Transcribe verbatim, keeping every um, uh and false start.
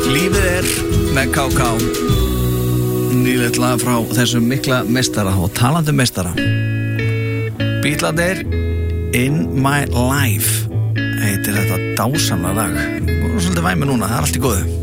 Lífið er með K K. Nýlegt lag frá þessum mikla meistara og talandi meistara. Bítlarnir In My Life heitir þetta dásamlega lag. Og svolítið væmi núna, það er allt í góðu.